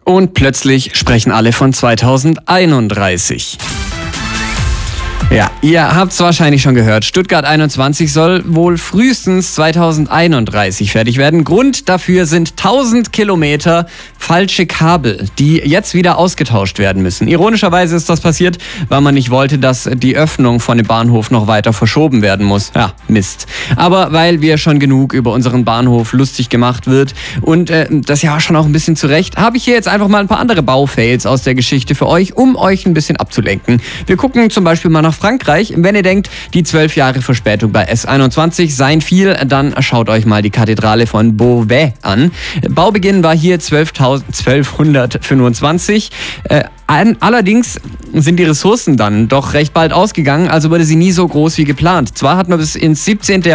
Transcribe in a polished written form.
Und plötzlich sprechen alle von 2031. Ja, ihr habt es wahrscheinlich schon gehört. Stuttgart 21 soll wohl frühestens 2031 fertig werden. Grund dafür sind 1000 Kilometer falsche Kabel, die jetzt wieder ausgetauscht werden müssen. Ironischerweise ist das passiert, weil man nicht wollte, dass die Öffnung von dem Bahnhof noch weiter verschoben werden muss. Ja, Mist. Aber weil wir schon genug über unseren Bahnhof lustig gemacht wird und das ja schon auch ein bisschen zurecht, habe ich hier jetzt einfach mal ein paar andere Baufails aus der Geschichte für euch, um euch ein bisschen abzulenken. Wir gucken zum Beispiel mal nach Frankreich. Wenn ihr denkt, die 12 Jahre Verspätung bei S21 seien viel, dann schaut euch mal die Kathedrale von Beauvais an. Baubeginn war hier 1225. Allerdings sind die Ressourcen dann doch recht bald ausgegangen, also wurde sie nie so groß wie geplant. Zwar hat man bis ins 17.